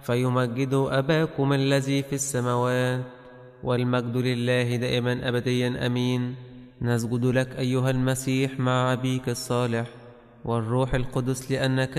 فيمجدوا أباكم الذي في السماوات. والمجد لله دائما أبديا أمين. نسجد لك أيها المسيح مع أبيك الصالح والروح القدس، لأنك